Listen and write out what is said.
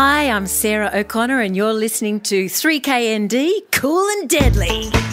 Hi, I'm Sarah O'Connor and you're listening to 3KND Cool and Deadly.